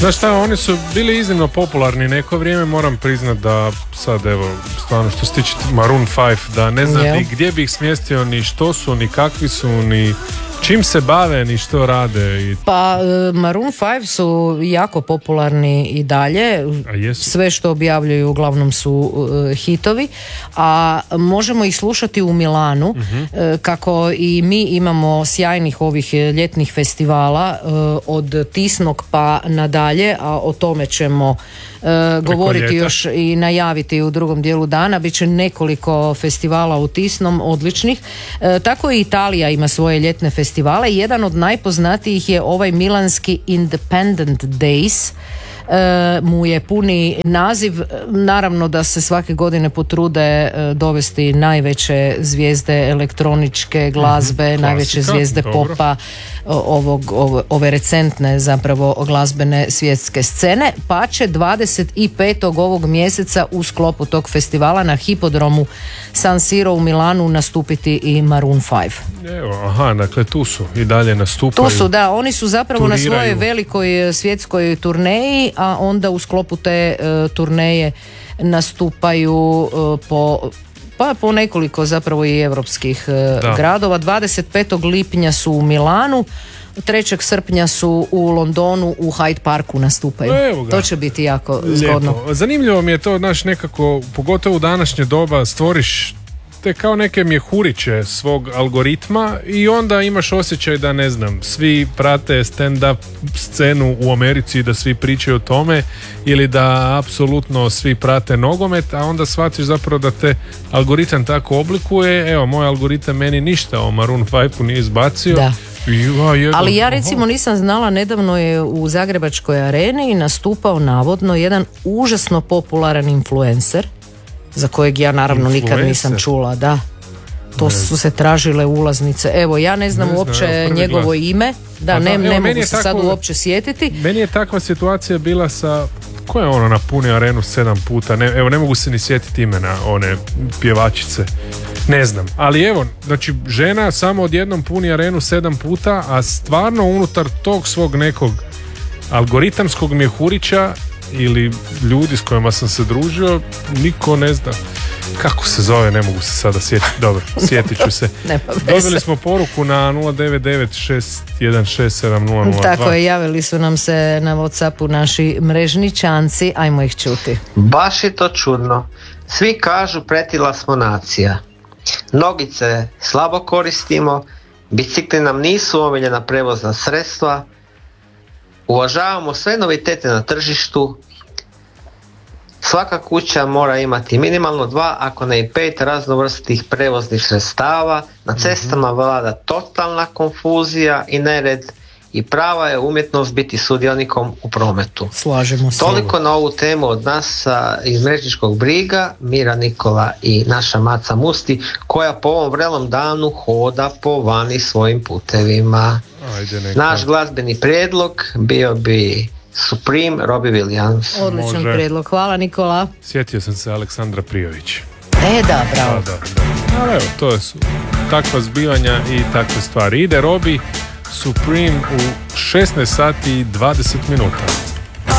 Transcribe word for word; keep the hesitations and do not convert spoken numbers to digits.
Znaš šta, oni su bili iznimno popularni neko vrijeme, moram priznat da sad evo, stvarno što se tiče Maroon five, da ne znam ni gdje bi ih smjestio, ni što su, ni kakvi su, ni čim se bave, ni što rade. I... Pa Maroon five su jako popularni i dalje, sve što objavljuju uglavnom su uh, hitovi, a možemo ih slušati u Milanu, uh-huh. uh, kako i mi imamo sjajnih ovih ljetnih festivala uh, od Tisnog pa nadalje, a o tome ćemo Uh, govoriti još i najaviti u drugom dijelu dana. Biće nekoliko festivala u Tisnom odličnih, uh, tako i Italija ima svoje ljetne festivale. Jedan od najpoznatijih je ovaj milanski Independent Days. Uh, mu je puni naziv, naravno da se svake godine potrude uh, dovesti najveće zvijezde elektroničke glazbe, mm-hmm. najveće Klasika, zvijezde dobro. Popa, ovog, ove, ove recentne zapravo glazbene svjetske scene, pa će dvadeset petog ovog mjeseca u sklopu tog festivala na hipodromu San Siro u Milanu nastupiti i Maroon five. Evo, aha, dakle tu su i dalje nastupaju. Tu su, da, oni su zapravo turiraju. Na svojoj velikoj svjetskoj turneji, a onda u sklopu te uh, turneje nastupaju uh, po pa po nekoliko zapravo i europskih uh, gradova. dvadeset petog lipnja su u Milanu, trećeg srpnja su u Londonu u Hyde Parku nastupaju. To će biti jako zgodno. Lijepo. Zanimljivo mi je to, znaš, nekako, pogotovo u današnje doba stvoriš te kao neke mjehuriće svog algoritma i onda imaš osjećaj da, ne znam, svi prate stand-up scenu u Americi i da svi pričaju o tome, ili da apsolutno svi prate nogomet, a onda shvatiš zapravo da te algoritam tako oblikuje. Evo, moj algoritam meni ništa o Maroon five-u nije izbacio. Da. Ali ja recimo nisam znala, nedavno je u Zagrebačkoj areni nastupao navodno jedan užasno popularan influencer, za kojeg ja naravno influencer. Nikad nisam čula, da. To ne. Su se tražile ulaznice. Evo, ja ne znam ne uopće znam, njegovo glad. Ime. Da, ne, evo, ne mogu se tako, sad uopće sjetiti. Meni je takva situacija bila sa... Ko je ono napunio arenu sedam puta? Ne, evo, ne mogu se ni sjetiti imena one pjevačice. Ne znam. Ali evo, znači, žena samo odjednom puni arenu sedam puta, a stvarno unutar tog svog nekog algoritamskog mjehurića ili ljudi s kojima sam se družio, niko ne zna kako se zove, ne mogu se sada sjetiti. Dobro, sjetit ću se. Dobili smo poruku na nula devet devet šest jedan šest sedam nula nula dva. Tako je, javili su nam se na WhatsAppu naši mrežničanci, ajmo ih čuti. Baš je to čudno. Svi kažu pretila smo nacija. Nogice slabo koristimo, bicikli nam nisu omiljena prevozna sredstva, uvažavamo sve novitete na tržištu, svaka kuća mora imati minimalno dva, ako ne i pet raznovrstnih prevoznih sredstava, na cestama vlada totalna konfuzija i nered i prava je umjetnost biti sudionikom u prometu. Slažemo se. Toliko na ovu temu od nas iz Mrežničkog briga, Mira Nikola i naša Maca Musti, koja po ovom vrelom danu hoda po vani svojim putevima. Ajde, naš glazbeni prijedlog bio bi Supreme, Robbie Williams. Odličan Može. prijedlog, hvala Nikola. Sjetio sam se Aleksandra Prijović. E da, bravo. Da, da, da. Ali evo, to su takva zbivanja i takve stvari. Ide Robbie, Supreme u šesnaest sati i dvadeset minuta.